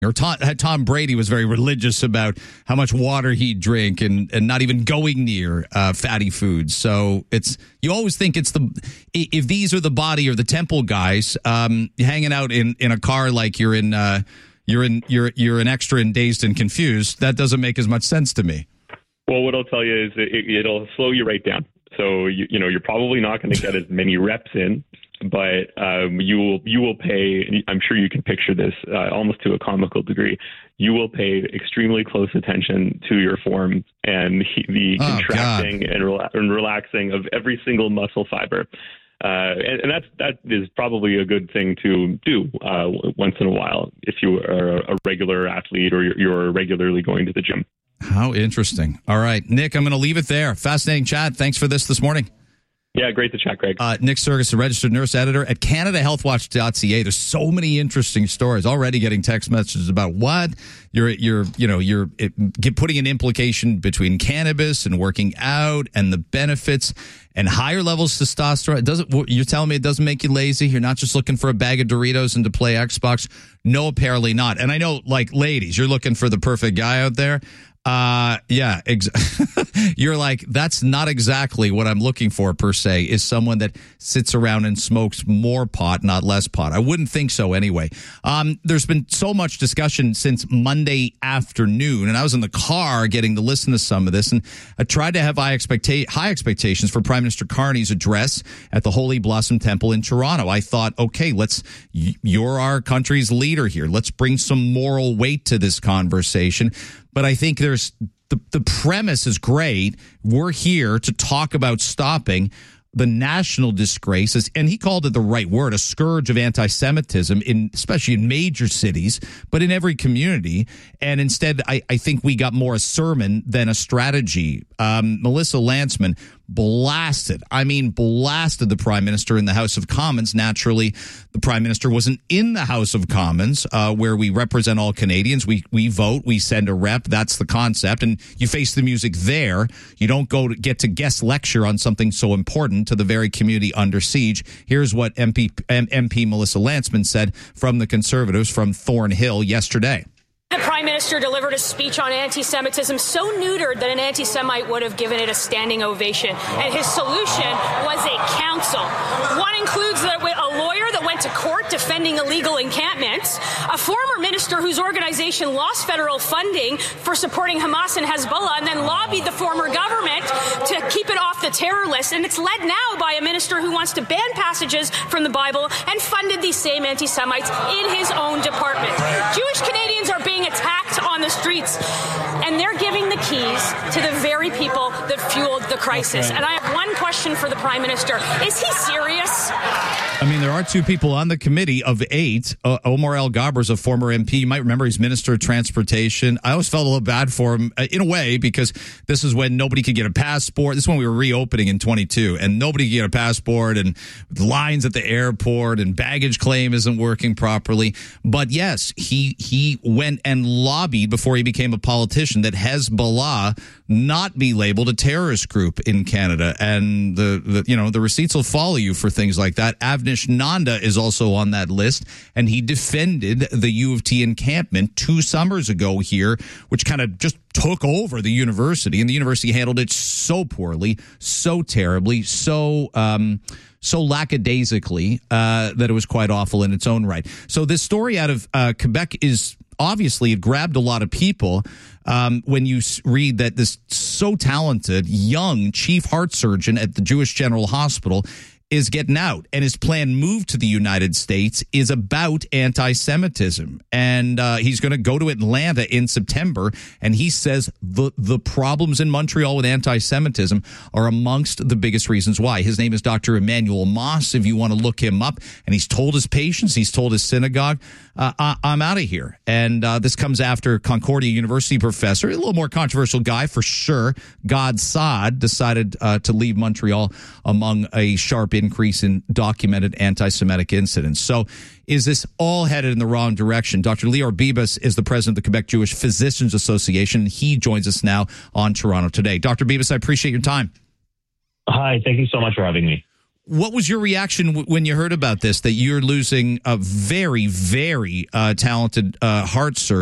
Or Tom Brady was very religious about how much water he'd drink and not even going near fatty foods. So you always think if these are the body or the temple guys hanging out in a car like you're an extra in Dazed and Confused. That doesn't make as much sense to me. Well, what I'll tell you is it'll slow you right down. So you're probably not going to get as many reps in. But you will pay, I'm sure you can picture this almost to a comical degree, you will pay extremely close attention to your form and the contracting and relaxing of every single muscle fiber. And that is probably a good thing to do once in a while if you are a regular athlete or you're regularly going to the gym. How interesting. All right, Nick, I'm going to leave it there. Fascinating chat. Thanks for this morning. Yeah, great to chat, Greg. Nick Sergis, a registered nurse editor at CanadaHealthWatch.ca. There's so many interesting stories. Already getting text messages about what you're putting an implication between cannabis and working out and the benefits and higher levels of testosterone. You're telling me it doesn't make you lazy? You're not just looking for a bag of Doritos and to play Xbox? No, apparently not. And I know, like, ladies, you're looking for the perfect guy out there. You're like, that's not exactly what I'm looking for per se, is someone that sits around and smokes more pot, not less pot. I wouldn't think so anyway. There's been so much discussion since Monday afternoon, and I was in the car getting to listen to some of this, and I tried to have high expectations for Prime Minister Carney's address at the Holy Blossom Temple in Toronto. I thought, okay, you're our country's leader here. Let's bring some moral weight to this conversation. But I think the premise is great. We're here to talk about stopping the national disgraces, and he called it the right word, a scourge of anti-Semitism, especially in major cities, but in every community. And instead, I think we got more a sermon than a strategy. Melissa Lantsman blasted the Prime Minister in the House of Commons. Naturally, the Prime Minister wasn't in the House of Commons, where we represent all Canadians. We vote, we send a rep. That's the concept. And you face the music there. You don't get to guest lecture on something so important to the very community under siege. Here's what MP Melissa Lantsman said from the Conservatives from Thornhill yesterday. The Prime Minister delivered a speech on anti-Semitism so neutered that an anti-Semite would have given it a standing ovation. And his solution was a council. One includes a lawyer that went to court defending illegal encampments, a former minister whose organization lost federal funding for supporting Hamas and Hezbollah and then lobbied the former government to keep it off the terror list. And it's led now by a minister who wants to ban passages from the Bible and funded these same anti-Semites in his own department. Jewish Canadians are being attacked on the streets, and they're giving the keys to the very people that fueled the crisis. And I have one question for the Prime Minister. Is he serious? I mean, there are two people on the committee of 8. Omar El Gabr is a former MP. You might remember he's Minister of Transportation. I always felt a little bad for him in a way, because this is when nobody could get a passport. This is when we were reopening in 22, and nobody could get a passport, and lines at the airport, and baggage claim isn't working properly. But yes, he went and lobbied before he became a politician that Hezbollah not be labeled a terrorist group in Canada, and the receipts will follow you for things like that. Avnish Nanda is also on that list, and he defended the U of T encampment 2 summers ago here, which kind of just took over the university, and the university handled it so poorly, so terribly, so lackadaisically that it was quite awful in its own right. So this story out of Quebec is obviously, it grabbed a lot of people when you read that this so talented young chief heart surgeon at the Jewish General Hospital is getting out, and his planned move to the United States is about anti-Semitism. And he's going to go to Atlanta in September, and he says the problems in Montreal with anti-Semitism are amongst the biggest reasons why. His name is Dr. Emmanuel Moss, if you want to look him up. And he's told his patients, he's told his synagogue, I'm out of here. And this comes after Concordia University professor, a little more controversial guy for sure, Gad Saad, decided to leave Montreal among a sharp increase in documented anti-Semitic incidents. So is this all headed in the wrong direction? Dr. Lior Bibas is the president of the Quebec Jewish Physicians Association. He joins us now on Toronto Today. Dr. Bibas, I appreciate your time. Hi, thank you so much for having me. What was your reaction when you heard about this, that you're losing a very, very talented heart surgeon?